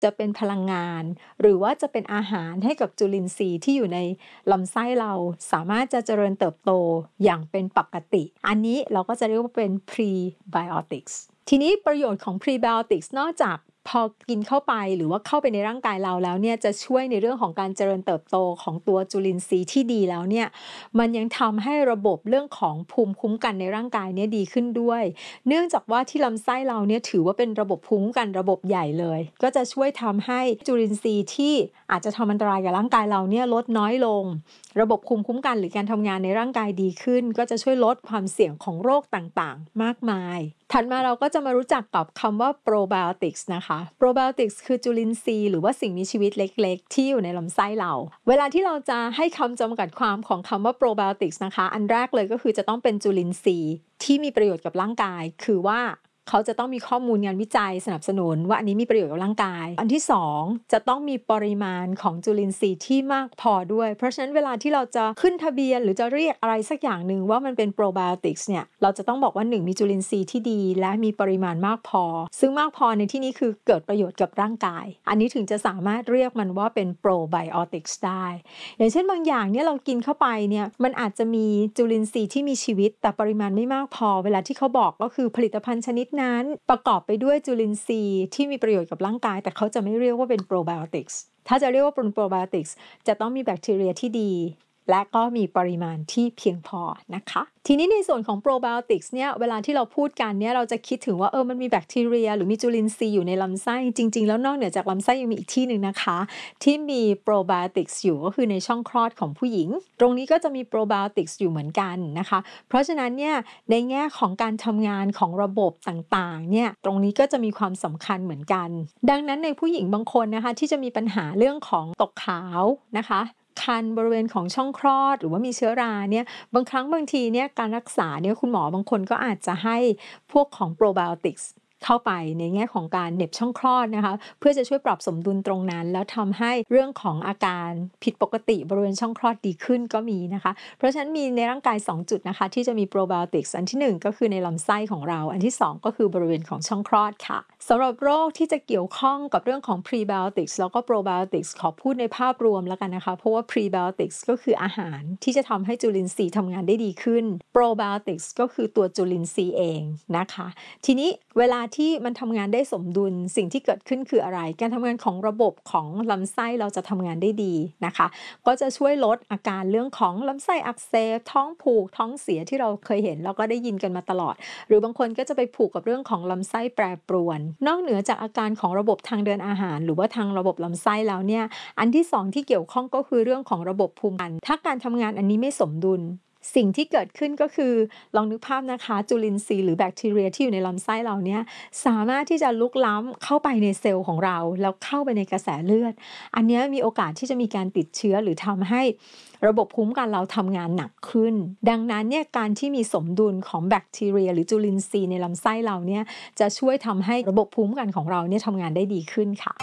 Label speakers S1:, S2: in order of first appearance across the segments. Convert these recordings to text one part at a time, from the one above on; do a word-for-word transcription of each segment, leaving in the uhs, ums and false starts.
S1: จะเป็นพลังงานหรือว่าจะเป็นอาหารให้กับจุลินทรีย์ที่อยู่ในลำไส้เราสามารถจะเจริญเติบโตอย่างเป็นปกติอันนี้เราก็จะเรียกว่าเป็น prebiotics ทีนี้ประโยชน์ของ prebiotics นอกจากพอกินเข้าไปหรือว่าเข้าไปในร่างกายเราแล้วเนี่ยจะช่วยในเรื่องของการเจริญเติบโตของตัวจุลินทรีย์ที่ดีแล้วเนี่ยมันยังทำให้ระบบเรื่องของภูมิคุ้มกันในร่างกายเนี่ยดีขึ้นด้วยเนื่องจากว่าที่ลำไส้เราเนี่ยถือว่าเป็นระบบภูมิคุ้มกันระบบใหญ่เลยก็จะช่วยทำให้จุลินทรีย์ที่อาจจะทำอันตรายกับร่างกายเราเนี่ยลดน้อยลงระบบภูมิคุ้มกันหรือการทำงานในร่างกายดีขึ้นก็จะช่วยลดความเสี่ยงของโรคต่างๆมากมายถัดมาเราก็จะมารู้จักกับคำว่า probiotics นะคะ probiotics คือจุลินทรีย์หรือว่าสิ่งมีชีวิตเล็กๆที่อยู่ในลำไส้เราเวลาที่เราจะให้คำจำกัดความของคำว่า probiotics นะคะอันแรกเลยก็คือจะต้องเป็นจุลินทรีย์ที่มีประโยชน์กับร่างกายคือว่าเขาจะต้องมีข้อมูลงานวิจัยสนับสนุนว่าอันนี้มีประโยชน์กับร่างกายอันที่สองจะต้องมีปริมาณของจุลินทรีย์ที่มากพอด้วยเพราะฉะนั้นเวลาที่เราจะขึ้นทะเบียนหรือจะเรียกอะไรสักอย่างหนึ่งว่ามันเป็น probiotics เนี่ยเราจะต้องบอกว่าหนึ่งมีจุลินทรีย์ที่ดีและมีปริมาณมากพอซึ่งมากพอในที่นี้คือเกิดประโยชน์กับร่างกายอันนี้ถึงจะสามารถเรียกมันว่าเป็น probiotics ได้อย่างเช่นบางอย่างเนี่ยเรากินเข้าไปเนี่ยมันอาจจะมีจุลินทรีย์ที่มีชีวิตแต่ปริมาณไม่มากพอเวลาที่เขาบอกก็คือผลิตภัณฑ์ชนิดนั้นประกอบไปด้วยจุลินทรีย์ที่มีประโยชน์กับร่างกายแต่เขาจะไม่เรียกว่าเป็น probiotics ถ้าจะเรียกว่าเป็น probiotics จะต้องมีแบคทีเรียที่ดีและก็มีปริมาณที่เพียงพอนะคะทีนี้ในส่วนของ probiotics เนี่ยเวลาที่เราพูดกันเนี่ยเราจะคิดถึงว่าเออมันมีแบคทีเรียหรือมีจุลินทรีย์อยู่ในลำไส้จริงๆแล้วนอกเหนือจากลำไส้ยังมีอีกที่หนึ่งนะคะที่มี probiotics อยู่ก็คือในช่องคลอดของผู้หญิงตรงนี้ก็จะมี probiotics อยู่เหมือนกันนะคะเพราะฉะนั้นเนี่ยในแง่ของการทำงานของระบบต่างๆเนี่ยตรงนี้ก็จะมีความสำคัญเหมือนกันดังนั้นในผู้หญิงบางคนนะคะที่จะมีปัญหาเรื่องของตกขาวนะคะคันบริเวณของช่องคลอดหรือว่ามีเชื้อราเนี่ยบางครั้งบางทีเนี่ยการรักษาเนี่ยคุณหมอบางคนก็อาจจะให้พวกของ probiotics เข้าไปในแง่ของการเหน็บช่องคลอดนะคะเพื่อจะช่วยปรับสมดุลตรงนั้นแล้วทำให้เรื่องของอาการผิดปกติบริเวณช่องคลอดดีขึ้นก็มีนะคะเพราะฉะนั้นมีในร่างกายสองจุดนะคะที่จะมี probiotics อันที่หนึ่งก็คือในลำไส้ของเราอันที่สองก็คือบริเวณของช่องคลอดค่ะสำหรับโรคที่จะเกี่ยวข้องกับเรื่องของ prebiotics แล้วก็ probiotics ขอพูดในภาพรวมแล้วกันนะคะเพราะว่า prebiotics ก็คืออาหารที่จะทำให้จุลินทรีย์ทำงานได้ดีขึ้น probiotics ก็คือตัวจุลินทรีย์เองนะคะทีนี้เวลาที่มันทำงานได้สมดุลสิ่งที่เกิดขึ้นคืออะไรการทำงานของระบบของลำไส้เราจะทำงานได้ดีนะคะก็จะช่วยลดอาการเรื่องของลำไส้อักเสบท้องผูกท้องเสียที่เราเคยเห็นแล้วก็ได้ยินกันมาตลอดหรือบางคนก็จะไปผูกกับเรื่องของลำไส้แปรปรวนนอกเหนือจากอาการของระบบทางเดินอาหารหรือว่าทางระบบลำไส้แล้วเนี่ยอันที่สองที่เกี่ยวข้องก็คือเรื่องของระบบภูมิคุ้มกันถ้าการทำงานอันนี้ไม่สมดุลสิ่งที่เกิดขึ้นก็คือลองนึกภาพนะคะจุลินทรีย์หรือแบคทีเรียที่อยู่ในลำไส้เราเนี่ยสามารถที่จะลุกล้ำเข้าไปในเซลล์ของเราแล้วเข้าไปในกระแสเลือดอันนี้มีโอกาสที่จะมีการติดเชื้อหรือทำให้ระบบภูมิคุ้มกันเราทำงานหนักขึ้นดังนั้นเนี่ยการที่มีสมดุลของแบคทีเรียหรือจุลินทรีย์ในลำไส้เราเนี่ยจะช่วยทำให้ระบบภูมิคุ้มกันของเราเนี่ยทำงานได้ดีขึ้นค่ะ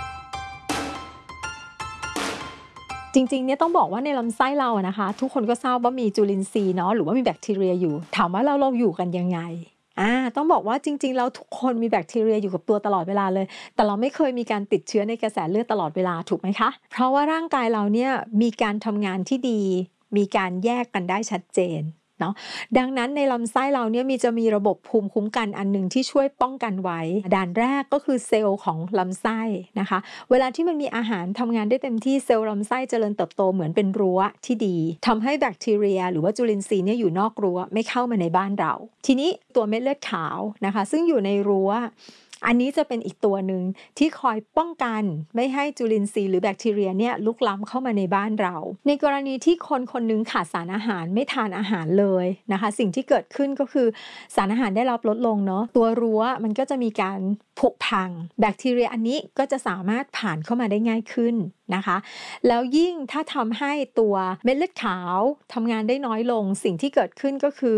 S1: จริงๆเนี่ยต้องบอกว่าในลำไส้เราอะนะคะทุกคนก็ทราบว่ามีจุลินทรีย์เนาะหรือว่ามีแบคทีเรียอยู่ถามว่าเราเราอยู่กันยังไงอ่าต้องบอกว่าจริงๆแล้วทุกคนมีแบคทีเรียอยู่กับตัวตลอดเวลาเลยแต่เราไม่เคยมีการติดเชื้อในกระแสเลือดตลอดเวลาถูกไหมคะเพราะว่าร่างกายเราเนี่ยมีการทำงานที่ดีมีการแยกกันได้ชัดเจนเนาะดังนั้นในลำไส้เราเนี่ยมีจะมีระบบภูมิคุ้มกันอันหนึ่งที่ช่วยป้องกันไว้ด่านแรกก็คือเซลล์ของลำไส้นะคะเวลาที่มันมีอาหารทำงานได้เต็มที่เซลล์ลำไส้เจริญเติบโตเหมือนเป็นรั้วที่ดีทำให้แบคทีเรียหรือว่าจุลินทรีย์เนี่ยอยู่นอกรั้วไม่เข้ามาในบ้านเราทีนี้ตัวเม็ดเลือดขาวนะคะซึ่งอยู่ในรั้วอันนี้จะเป็นอีกตัวหนึ่งที่คอยป้องกันไม่ให้จุลินทรีย์หรือแบคทีเรียเนี่ยลุกล้ำเข้ามาในบ้านเราในกรณีที่คนคนนึงขาดสารอาหารไม่ทานอาหารเลยนะคะสิ่งที่เกิดขึ้นก็คือสารอาหารได้รับลดลงเนาะตัวรั้วมันก็จะมีการผุพังแบคทีเรียอันนี้ก็จะสามารถผ่านเข้ามาได้ง่ายขึ้นนะคะแล้วยิ่งถ้าทำให้ตัวเม็ดเลือดขาวทำงานได้น้อยลงสิ่งที่เกิดขึ้นก็คือ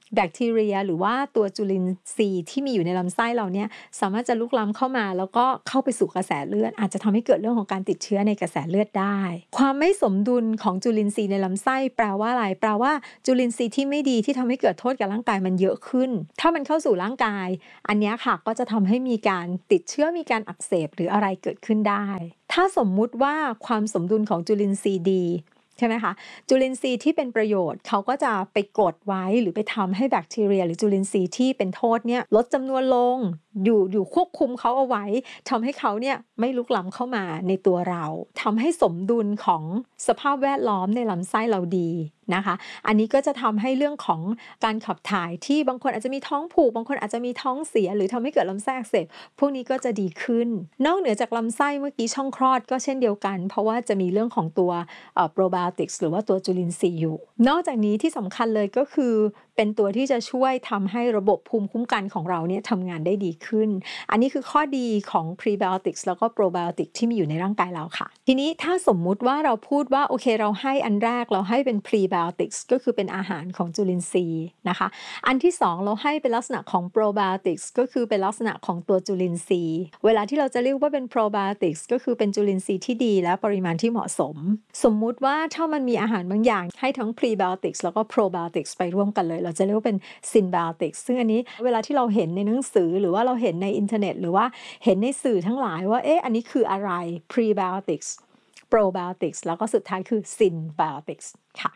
S1: แบคทีเรียหรือว่าตัวจุลินทรีย์ที่มีอยู่ในลำไส้เราเนี่ยสามารถจะลุกล้ำเข้ามาแล้วก็เข้าไปสู่กระแสเลือดอาจจะทำให้เกิดเรื่องของการติดเชื้อในกระแสเลือดได้ความไม่สมดุลของจุลินทรีย์ในลำไส้แปลว่าอะไรแปลว่าจุลินทรีย์ที่ไม่ดีที่ทำให้เกิดโทษกับร่างกายมันเยอะขึ้นถ้ามันเข้าสู่ร่างกายอันนี้ค่ะก็จะทำให้มีการติดเชื้อมีการอักเสบหรืออะไรเกิดขึ้นได้ถ้าสมมุติว่าความสมดุลของจุลินทรีย์ดีใช่ไหมคะจุลินทรีย์ที่เป็นประโยชน์เขาก็จะไปกดไว้หรือไปทำให้แบคทีเรียหรือจุลินทรีย์ที่เป็นโทษเนี่ยลดจำนวนลงอยู่อยู่ควบคุมเขาเอาไว้ทำให้เขาเนี่ยไม่ลุกล้ำเข้ามาในตัวเราทำให้สมดุลของสภาพแวดล้อมในลำไส้เราดีนะคะอันนี้ก็จะทำให้เรื่องของการขับถ่ายที่บางคนอาจจะมีท้องผูกบางคนอาจจะมีท้องเสียหรือทำให้เกิดลำไส้อักเสบพวกนี้ก็จะดีขึ้นนอกเหนือจากลำไส้เมื่อกี้ช่องคลอดก็เช่นเดียวกันเพราะว่าจะมีเรื่องของตัวโปรไบโอติกส์หรือว่าตัวจุลินทรีย์อยู่นอกจากนี้ที่สำคัญเลยก็คือเป็นตัวที่จะช่วยทำให้ระบบภูมิคุ้มกันของเราเนี่ยทำงานได้ดีขึ้นอันนี้คือข้อดีของ prebiotics แล้วก็ probiotics ที่มีอยู่ในร่างกายเราค่ะทีนี้ถ้าสมมุติว่าเราพูดว่าโอเคเราให้อันแรกเราให้เป็น prebiotics ก็คือเป็นอาหารของจุลินทรีย์นะคะอันที่สองเราให้เป็นลักษณะของ probiotics ก็คือเป็นลักษณะของตัวจุลินทรีย์เวลาที่เราจะเรียกว่าเป็น probiotics ก็คือเป็นจุลินทรีย์ที่ดีและปริมาณที่เหมาะสมสมมุติว่าถ้ามันมีอาหารบางอย่างให้ทั้ง prebiotics แล้วก็ probiotics ไปร่วมกันเลยเราจะเรียกว่าเป็น synbiotics ซึ่งอันนี้เวลาที่เราเห็นในหนังสือหรือว่าเราเห็นในอินเทอร์เน็ตหรือว่าเห็นในสื่อทั้งหลายว่าเอ๊ะอันนี้คืออะไร prebiotics probiotics แล้วก็สุดท้ายคือ synbiotics ค่ะ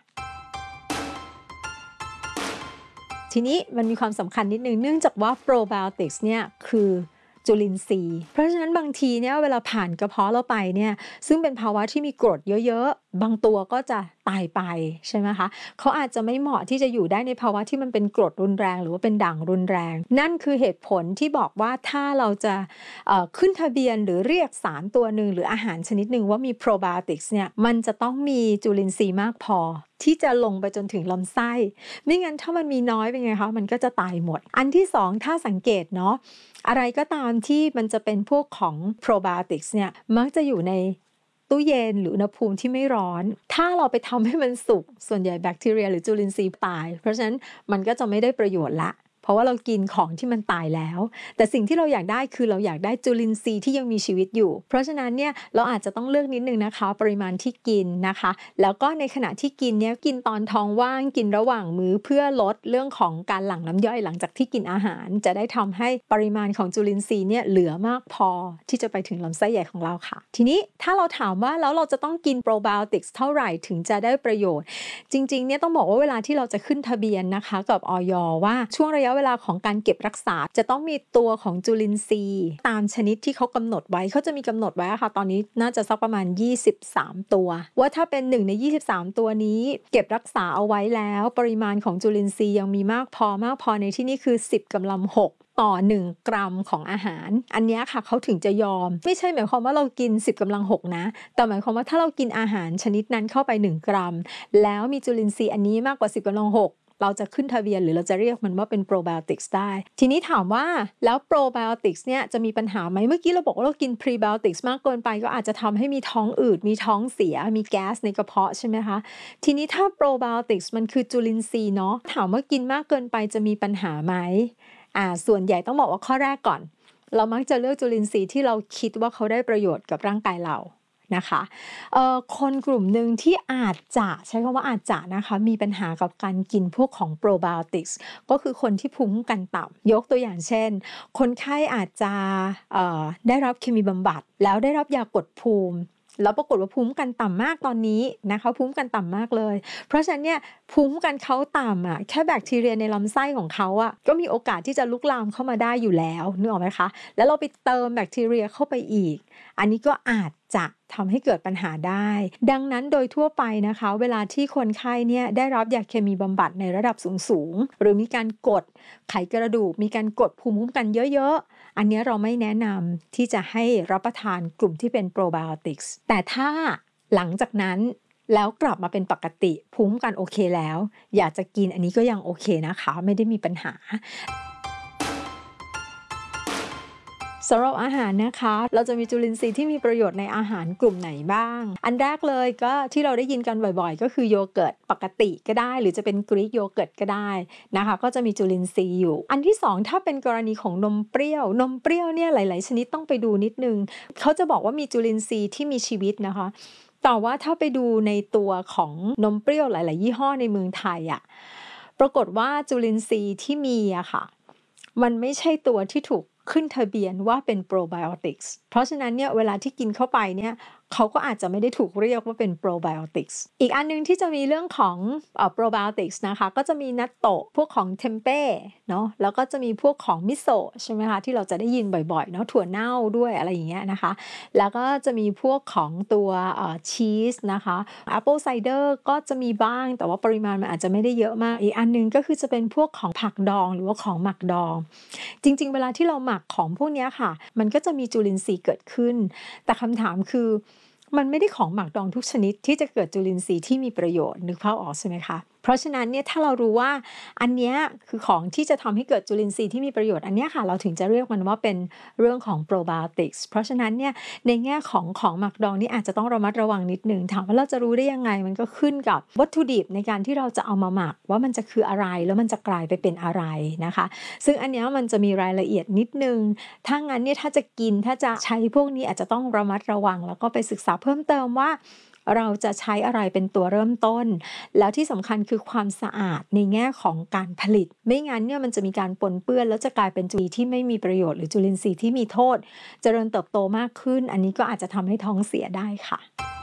S1: ทีนี้มันมีความสำคัญนิดนึงเนื่องจากว่า probiotics เนี่ยคือจุลินทรีย์เพราะฉะนั้นบางทีเนี่ยเวลาผ่านกระเพาะเราไปเนี่ยซึ่งเป็นภาวะที่มีกรดเยอะๆบางตัวก็จะตายไปใช่ไหมคะเขาอาจจะไม่เหมาะที่จะอยู่ได้ในภาวะที่มันเป็นกรดรุนแรงหรือว่าเป็นด่างรุนแรงนั่นคือเหตุผลที่บอกว่าถ้าเราจะเอ่อขึ้นทะเบียนหรือเรียกสารตัวหนึ่งหรืออาหารชนิดหนึ่งว่ามี probiotics เนี่ยมันจะต้องมีจุลินทรีย์มากพอที่จะลงไปจนถึงลำไส้ไม่งั้นถ้ามันมีน้อยเป็นไงคะมันก็จะตายหมดอันที่สองถ้าสังเกตเนาะอะไรก็ตามที่มันจะเป็นพวกของ probiotics เนี่ยมักจะอยู่ในตู้เย็นหรืออุณหภูมิที่ไม่ร้อนถ้าเราไปทำให้มันสุกส่วนใหญ่แบคทีเรียหรือจุลินทรีย์ตายเพราะฉะนั้นมันก็จะไม่ได้ประโยชน์ละเพราะว่าเรากินของที่มันตายแล้วแต่สิ่งที่เราอยากได้คือเราอยากได้จุลินทรีย์ที่ยังมีชีวิตอยู่เพราะฉะนั้นเนี่ยเราอาจจะต้องเลือกนิดนึงนะคะปริมาณที่กินนะคะแล้วก็ในขณะที่กินเนี่ยกินตอนท้องว่างกินระหว่างมื้อเพื่อลดเรื่องของการหลั่งน้ำย่อยหลังจากที่กินอาหารจะได้ทำให้ปริมาณของจุลินทรีย์เนี่ยเหลือมากพอที่จะไปถึงลำไส้ใหญ่ของเราค่ะทีนี้ถ้าเราถามว่าแล้วเราจะต้องกินโปรไบโอติกส์เท่าไหร่ถึงจะได้ประโยชน์จริงๆเนี่ยต้องบอกว่าเวลาที่เราจะขึ้นทะเบียนนะคะกับอย.ว่าช่วงระยะเวลาของการเก็บรักษาจะต้องมีตัวของจุลินทรีย์ตามชนิดที่เขากำหนดไว้เขาจะมีกำหนดไว้ค่ะตอนนี้น่าจะสักประมาณยี่สิบสามตัวว่าถ้าเป็นหนึ่งในยี่สิบสามตัวนี้เก็บรักษาเอาไว้แล้วปริมาณของจุลินทรีย์ยังมีมากพอมากพอในที่นี้คือสิบกำลังหกต่อหนึ่งกรัมของอาหารอันนี้ค่ะเขาถึงจะยอมไม่ใช่หมายความว่าเรากินสิบกำลังหกนะแต่หมายความว่าถ้าเรากินอาหารชนิดนั้นเข้าไปหนึ่งกรัมแล้วมีจุลินทรีย์อันนี้มากกว่าสิบกำลังหกเราจะขึ้นทะเบียนหรือเราจะเรียกมันว่าเป็น probiotics ได้ทีนี้ถามว่าแล้ว probiotics เนี่ยจะมีปัญหาไหมเมื่อกี้เราบอกว่าเรากิน prebiotics มากเกินไปก็อาจจะทำให้มีท้องอืดมีท้องเสียมีแก๊สในกระเพาะใช่ไหมคะทีนี้ถ้า probiotics มันคือจุลินทรีย์เนาะถามว่ากินมากเกินไปจะมีปัญหาไหมอ่าส่วนใหญ่ต้องบอกว่าข้อแรกก่อนเรามักจะเลือกจุลินทรีย์ที่เราคิดว่าเขาได้ประโยชน์กับร่างกายเรานะคะเอ่อคนกลุ่มหนึ่งที่อาจจะใช้คำว่าอาจจะนะคะมีปัญหากับการกินพวกของ probiotics ก็คือคนที่ภูมิคุ้มกันต่ำยกตัวอย่างเช่นคนไข้อาจจะเอ่อได้รับเคมีบำบัดแล้วได้รับยากดภูมิแล้วปรากฏว่าภูมิคุ้มกันต่ำมากตอนนี้นะคะภูมิคุ้มกันต่ำมากเลยเพราะฉะนั้นเนี่ยภูมิคุ้มกันเขาต่ำอ่ะแค่แบคทีเรียในลำไส้ของเขาอ่ะก็มีโอกาสที่จะลุกลามเข้ามาได้อยู่แล้วนึกออกไหมคะแล้วเราไปเติมแบคทีเรียเข้าไปอีกอันนี้ก็อาจจะทำให้เกิดปัญหาได้ดังนั้นโดยทั่วไปนะคะเวลาที่คนไข้เนี่ยได้รับยาเคมีบำบัดในระดับสูงๆหรือมีการกดไขกระดูกมีการกดภูมิคุ้มกันเยอะๆอันนี้เราไม่แนะนำที่จะให้รับประทานกลุ่มที่เป็นโปรไบโอติกส์แต่ถ้าหลังจากนั้นแล้วกลับมาเป็นปกติภูมิคุ้มกันโอเคแล้วอยากจะกินอันนี้ก็ยังโอเคนะคะไม่ได้มีปัญหาสำหรับอาหารนะคะเราจะมีจุลินทรีย์ที่มีประโยชน์ในอาหารกลุ่มไหนบ้างอันแรกเลยก็ที่เราได้ยินกันบ่อยๆก็คือโยเกิร์ตปกติก็ได้หรือจะเป็นกรีกโยเกิร์ตก็ได้นะคะก็จะมีจุลินทรีย์อยู่อันที่สองถ้าเป็นกรณีของนมเปรี้ยวนมเปรี้ยวเนี่ยหลายๆชนิดต้องไปดูนิดนึงเขาจะบอกว่ามีจุลินทรีย์ที่มีชีวิตนะคะแต่ว่าถ้าไปดูในตัวของนมเปรี้ยวหลายๆยี่ห้อในเมืองไทยอะปรากฏว่าจุลินทรีย์ที่มีอะค่ะมันไม่ใช่ตัวที่ถูกขึ้นทะเบียนว่าเป็นโปรไบโอติกส์เพราะฉะนั้นเนี่ยเวลาที่กินเข้าไปเนี่ยเขาก็อาจจะไม่ได้ถูกเรียกว่าเป็นโปรไบโอติกส์อีกอันนึงที่จะมีเรื่องของเอ่อโปรไบโอติกส์นะคะก็จะมีนัตโตะพวกของเทมเป้เนาะแล้วก็จะมีพวกของมิโซะใช่ไหมคะที่เราจะได้ยินบ่อยๆเนาะถั่วเน่าด้วยอะไรอย่างเงี้ยนะคะแล้วก็จะมีพวกของตัวเอ่อชีสนะคะแอปเปิลไซเดอร์ก็จะมีบ้างแต่ว่าปริมาณมันอาจจะไม่ได้เยอะมากอีกอันนึงก็คือจะเป็นพวกของผักดองหรือว่าของหมักดองจริงๆเวลาที่เราหมักของพวกนี้ค่ะมันก็จะมีจุลินทรีย์เกิดขึ้นแต่คำถามคือมันไม่ได้ของหมักดองทุกชนิดที่จะเกิดจุลินทรีย์ที่มีประโยชน์นึกภาพออกใช่ไหมคะเพราะฉะนั้นเนี่ยถ้าเรารู้ว่าอันเนี้ยคือของที่จะทำให้เกิดจุลินทรีย์ที่มีประโยชน์อันเนี้ยค่ะเราถึงจะเรียกมันว่าเป็นเรื่องของโปรไบโอติกส์เพราะฉะนั้นเนี่ยในแง่ของของหมักดองนี่อาจจะต้องระมัดระวังนิดนึงถามว่าเราจะรู้ได้ยังไงมันก็ขึ้นกับวัตถุดิบในการที่เราจะเอามาหมักว่ามันจะคืออะไรแล้วมันจะกลายไปเป็นอะไรนะคะซึ่งอันเนี้ยมันจะมีรายละเอียดนิดนึงถ้างั้นเนี่ยถ้าจะกินถ้าจะใช้พวกนี้อาจจะต้องระมัดระวังแล้วก็ไปศึกษาเพิ่มเติมว่าเราจะใช้อะไรเป็นตัวเริ่มต้นแล้วที่สำคัญคือความสะอาดในแง่ของการผลิตไม่งั้นเนี่ยมันจะมีการปนเปื้อนแล้วจะกลายเป็นจุลินทรีย์ที่ไม่มีประโยชน์หรือจุลินทรีย์ที่มีโทษเจริญเติบโตมากขึ้นอันนี้ก็อาจจะทำให้ท้องเสียได้ค่ะ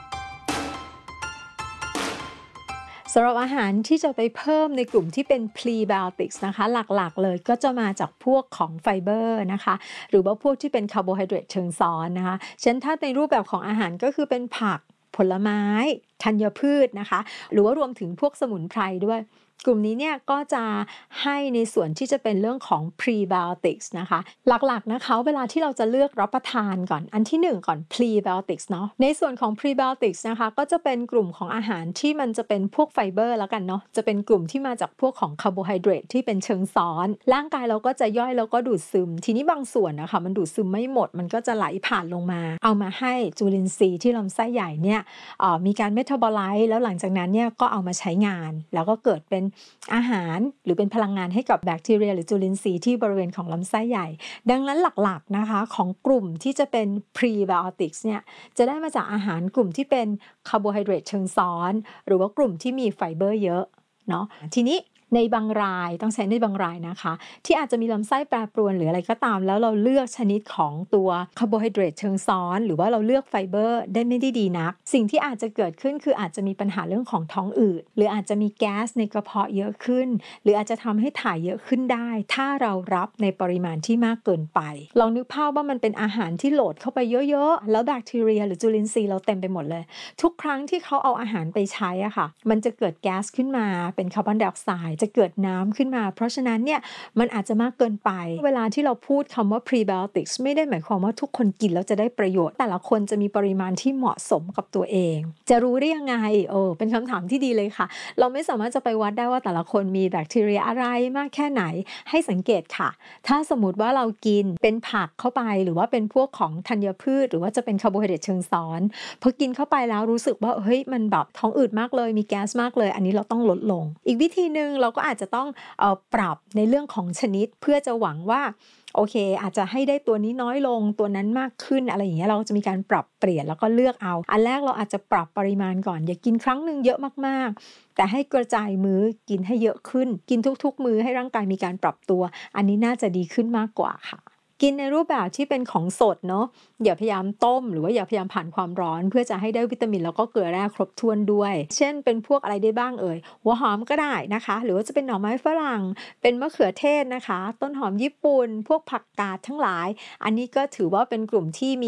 S1: สำหรับอาหารที่จะไปเพิ่มในกลุ่มที่เป็น prebiotics นะคะหลักๆเลยก็จะมาจากพวกของไฟเบอร์นะคะหรือว่าพวกที่เป็นคาร์โบไฮเดรตเชิงซ้อนนะคะเช่นถ้าในรูปแบบของอาหารก็คือเป็นผักผลไม้ธัญพืชนะคะหรือว่ารวมถึงพวกสมุนไพรด้วยกลุ่มนี้เนี่ยก็จะให้ในส่วนที่จะเป็นเรื่องของ prebiotics นะคะหลักๆนะคะเวลาที่เราจะเลือกรับประทานก่อนอันที่หนึ่งก่อน prebiotics เนาะในส่วนของ prebiotics นะคะก็จะเป็นกลุ่มของอาหารที่มันจะเป็นพวกไฟเบอร์แล้วกันเนาะจะเป็นกลุ่มที่มาจากพวกของคาร์โบไฮเดรตที่เป็นเชิงซ้อนร่างกายเราก็จะย่อยแล้วก็ดูดซึมทีนี้บางส่วนนะคะมันดูดซึมไม่หมดมันก็จะไหลผ่านลงมาเอามาให้จุลินทรีย์ที่ลำไส้ใหญ่เนี่ยมีการเมตาบอไลซ์แล้วหลังจากนั้นเนี่ยก็เอามาใช้งานแล้วก็เกิดเป็นอาหารหรือเป็นพลังงานให้กับแบคทีเรียหรือจุลินทรีย์ที่บริเวณของลำไส้ใหญ่ดังนั้นหลักๆนะคะของกลุ่มที่จะเป็น prebiotics เนี่ยจะได้มาจากอาหารกลุ่มที่เป็นคาร์โบไฮเดรตเชิงซ้อนหรือว่ากลุ่มที่มีไฟเบอร์เยอะเนาะทีนี้ในบางรายต้องใช้ในบางรายนะคะที่อาจจะมีลำไส้แปรปรวนหรืออะไรก็ตามแล้วเราเลือกชนิดของตัวคาร์โบไฮเดรตเชิงซ้อนหรือว่าเราเลือกไฟเบอร์ได้ไม่ได้ดีนักสิ่งที่อาจจะเกิดขึ้นคืออาจจะมีปัญหาเรื่องของท้องอืดหรืออาจจะมีแก๊สในกระเพาะเยอะขึ้นหรืออาจจะทำให้ถ่ายเยอะขึ้นได้ถ้าเรารับในปริมาณที่มากเกินไปลองนึกภาพว่ามันเป็นอาหารที่โหลดเข้าไปเยอะๆแล้วแบคทีเรียหรือจุลินทรีย์เราเต็มไปหมดเลยทุกครั้งที่เขาเอาอาหารไปใช้อะค่ะมันจะเกิดแก๊สขึ้นมาเป็นคาร์บอนไดออกไซด์จะเกิดน้ำขึ้นมาเพราะฉะนั้นเนี่ยมันอาจจะมากเกินไปเวลาที่เราพูดคำว่า prebiotics ไม่ได้หมายความว่าทุกคนกินแล้วจะได้ประโยชน์แต่ละคนจะมีปริมาณที่เหมาะสมกับตัวเองจะรู้ได้ยังไงเออเป็นคำถามที่ดีเลยค่ะเราไม่สามารถจะไปวัดได้ว่าแต่ละคนมีแบคทีเรียอะไรมากแค่ไหนให้สังเกตค่ะถ้าสมมติว่าเรากินเป็นผักเข้าไปหรือว่าเป็นพวกของธัญพืชหรือว่าจะเป็นคาร์โบไฮเดรตเชิงซ้อนพอกินเข้าไปแล้วรู้สึกว่าเฮ้ยมันแบบท้องอืดมากเลยมีแก๊สมากเลยอันนี้เราต้องลดลงอีกวิธีนึงเราก็อาจจะต้องเอ่อปรับในเรื่องของชนิดเพื่อจะหวังว่าโอเคอาจจะให้ได้ตัวนี้น้อยลงตัวนั้นมากขึ้นอะไรอย่างเงี้ยเราจะมีการปรับเปลี่ยนแล้วก็เลือกเอาอันแรกเราอาจจะปรับปริมาณก่อนอย่ากินครั้งนึงเยอะมากๆแต่ให้กระจายมื้อกินให้เยอะขึ้นกินทุกๆมื้อให้ร่างกายมีการปรับตัวอันนี้น่าจะดีขึ้นมากกว่าค่ะกินในรูปแบบที่เป็นของสดเนาะอย่าพยายามต้มหรือว่าอย่าพยายามผ่านความร้อนเพื่อจะให้ได้วิตามินแล้วก็เกลือแร่ครบถ้วนด้วยเช่นเป็นพวกอะไรได้บ้างเอ่ยหัวหอมก็ได้นะคะหรือว่าจะเป็นหน่อไม้ฝรั่งเป็นมะเขือเทศนะคะต้นหอมญี่ปุ่นพวกผักกาดทั้งหลายอันนี้ก็ถือว่าเป็นกลุ่มที่มี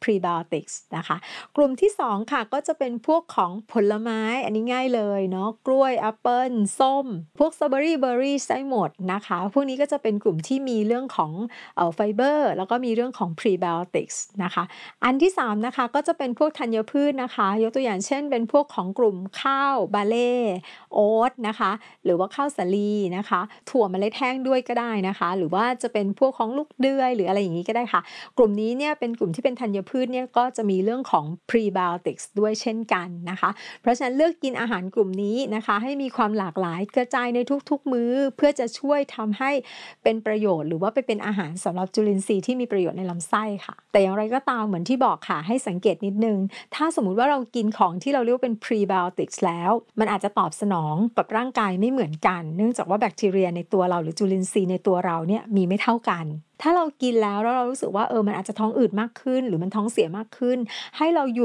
S1: prebiotics นะคะกลุ่มที่สองค่ะก็จะเป็นพวกของผลไม้อันนี้ง่ายเลยเนาะกล้วยแอปเปิลส้มพวกสตรอเบอรี่เบอร์รี่ได้หมดนะคะพวกนี้ก็จะเป็นกลุ่มที่มีเรื่องของเอ่อไฟเบอร์แล้วก็มีเรื่องของ prebiotics นะคะอันที่สามนะคะก็จะเป็นพวกธัญพืชนะคะยกตัวอย่างเช่นเป็นพวกของกลุ่มข้าวบาเล่โอ๊ตนะคะหรือว่าข้าวสาลีนะคะถั่วเมล็ดแห้งด้วยก็ได้นะคะหรือว่าจะเป็นพวกของลูกเดือยหรืออะไรอย่างนี้ก็ได้ค่ะกลุ่มนี้เนี่ยเป็นกลุ่มที่เป็นธัญพืชเนี่ยก็จะมีเรื่องของ prebiotics ด้วยเช่นกันนะคะเพราะฉะนั้นเลือกกินอาหารกลุ่มนี้นะคะให้มีความหลากหลายกระจายในทุกๆมื้อเพื่อจะช่วยทำให้เป็นประโยชน์หรือว่าไปเป็นอาหารสำหรับจุลินทรีย์ที่มีประโยชน์ในลำไส้ค่ะแต่อย่างไรก็ตามเหมือนที่บอกค่ะให้สังเกตนิดนึงถ้าสมมุติว่าเรากินของที่เราเรียกว่าเป็น prebiotics แล้วมันอาจจะตอบสนองกับร่างกายไม่เหมือนกันเนื่องจากว่าแบคทีเรียในตัวเราหรือจุลินทรีย์ในตัวเราเนี่ยมีไม่เท่ากันถ้าเรากินแล้วแล้วเรารู้สึกว่าเออมันอาจจะท้องอืดมากขึ้นหรือมันท้องเสียมากขึ้นให้เราหยุด